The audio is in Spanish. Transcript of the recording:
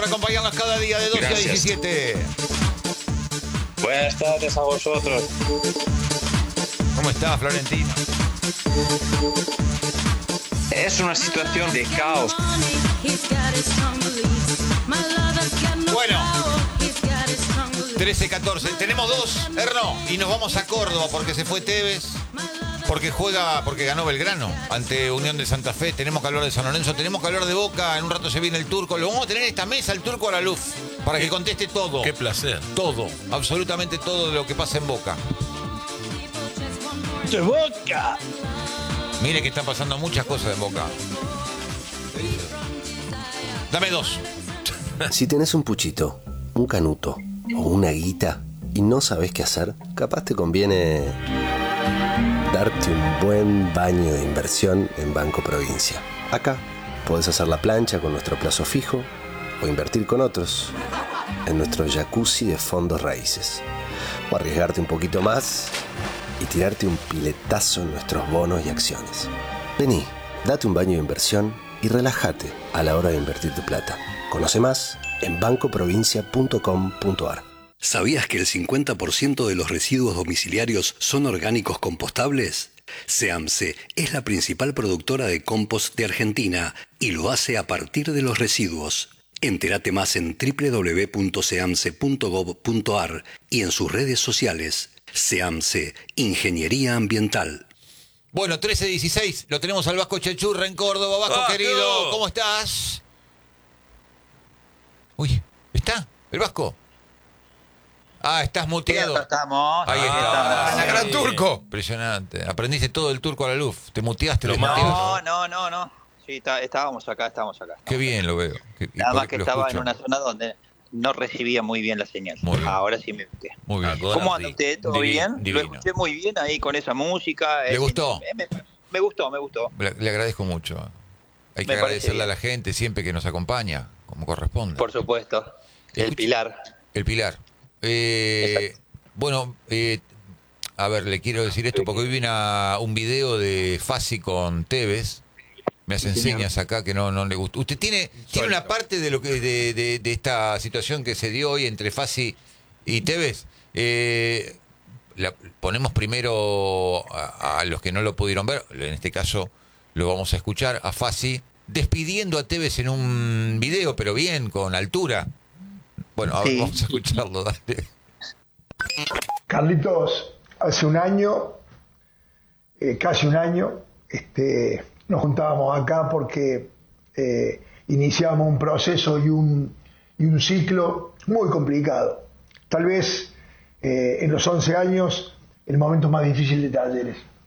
Para acompañarnos cada día de 12 a 17. Buenas tardes a vosotros. ¿Cómo estás, Florentino? Es una situación de caos. Bueno, 13-14. Tenemos dos, Erno, y nos vamos a Córdoba porque se fue Tevez. Porque ganó Belgrano ante Unión de Santa Fe. Tenemos que hablar de San Lorenzo, tenemos que hablar de Boca. En un rato se viene el Turco. Lo vamos a tener en esta mesa, el Turco Araluf, para que conteste todo. Qué placer. Todo, absolutamente todo de lo que pasa en Boca. ¡De Boca! Mire que están pasando muchas cosas en Boca. Dame dos. Si tenés un puchito, un canuto o una guita y no sabés qué hacer, capaz te conviene darte un buen baño de inversión en Banco Provincia. Acá podés hacer la plancha con nuestro plazo fijo o invertir con otros en nuestro jacuzzi de fondos raíces. O arriesgarte un poquito más y tirarte un piletazo en nuestros bonos y acciones. Vení, date un baño de inversión y relájate a la hora de invertir tu plata. Conoce más en bancoprovincia.com.ar. ¿Sabías que el 50% de los residuos domiciliarios son orgánicos compostables? SEAMSE es la principal productora de compost de Argentina y lo hace a partir de los residuos. Entérate más en www.seamse.gov.ar y en sus redes sociales. SEAMSE, Ingeniería Ambiental. Bueno, 13-16, lo tenemos al Vasco Chechurra en Córdoba. Vasco, querido, ¿cómo estás? Uy, ¿está el Vasco? Ah, estás muteado. Sí, estamos. Ahí está. ¡La gran Turco! Impresionante. Aprendiste todo el turco a la luz. Te muteaste, lo No. muteaste. No. Sí, estábamos acá. Qué bien lo veo. Nada más que lo estaba escucho. en una zona donde no recibía muy bien la señal. Muy bien. Ahora sí me escuché. Muy bien. ¿Cómo anda usted? ¿Todo bien? Divino. Lo escuché muy bien ahí con esa música. ¿Le gustó? Me gustó. Le agradezco mucho. Hay que Me parece agradecerle a bien. la gente siempre que nos acompaña, como corresponde. Por supuesto. El Escuche- Pilar. El Pilar. Bueno, a ver, le quiero decir esto porque hoy vi un video de Fassi con Tevez. Me hace enseñas acá que no le gustó. ¿Usted tiene una parte de lo que de esta situación que se dio hoy entre Fassi y Tevez? Ponemos primero a los que no lo pudieron ver, en este caso lo vamos a escuchar, a Fassi despidiendo a Tevez en un video, pero bien, con altura. Bueno, a ver, Sí. vamos a escucharlo, dale. Carlitos, hace un año, casi un año, nos juntábamos acá porque iniciamos un proceso y un ciclo muy complicado. Tal vez en los 11 años el momento más difícil de Talleres.